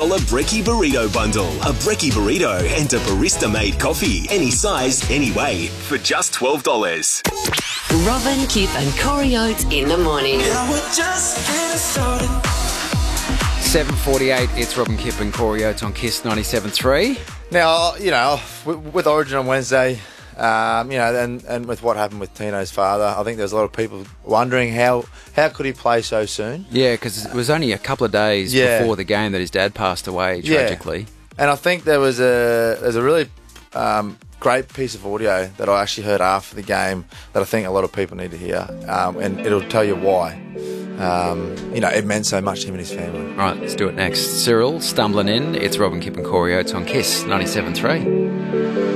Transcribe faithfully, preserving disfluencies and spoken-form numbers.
dollar Brekkie Burrito Bundle. A Brekkie Burrito and a barista-made coffee. Any size, any way. For just twelve dollars. Robin, Kip and Corey Oates in the morning. Yeah, we're just getting started. seven forty-eight, it's Robin, Kip and Corey Oates on Kiss ninety-seven three. Now, you know, with, with Origin on Wednesday, um, you know, and, and with what happened with Tino's father, I think there's a lot of people wondering how how could he play so soon? Yeah, because it was only a couple of days Yeah. before the game that his dad passed away, Yeah. tragically. And I think there was a there's a really um, great piece of audio that I actually heard after the game that I think a lot of people need to hear, um, and it'll tell you why. Um, you know, it meant so much to him and his family. Right, let's do it next. Cyril, stumbling in, it's Robin, Kip and Corey Oates on Kiss ninety-seven three.